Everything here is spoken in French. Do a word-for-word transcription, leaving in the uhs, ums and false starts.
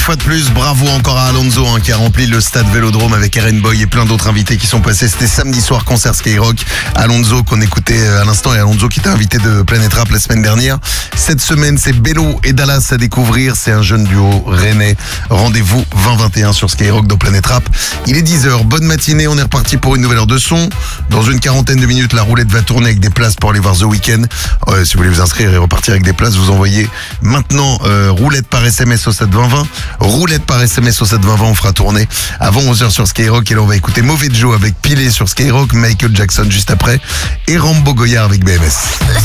Une fois de plus, bravo encore à Alonso hein, qui a rempli le stade Vélodrome avec Eren Boy et plein d'autres invités qui sont passés. C'était samedi soir, concert Skyrock. Alonso qu'on écoutait à l'instant et Alonso qui était invité de Planète Rap la semaine dernière. Cette semaine, c'est Bello et Dallas à découvrir. C'est un jeune duo rennais. Rendez-vous vingt vingt et un sur Skyrock dans Planète Rap. Il est dix heures. Bonne matinée. On est reparti pour une nouvelle heure de son. Dans une quarantaine de minutes, la roulette va tourner avec des places pour aller voir The Weeknd. Euh, si vous voulez vous inscrire et repartir avec des places, vous envoyez maintenant euh, roulette par S M S au sept vingt vingt. Roulette par S M S au sept vingt vingt, on fera tourner avant onze heures sur Skyrock. Et là on va écouter Mauvais Joe avec Pilé sur Skyrock, Michael Jackson juste après et Rambo Goyard avec B M S.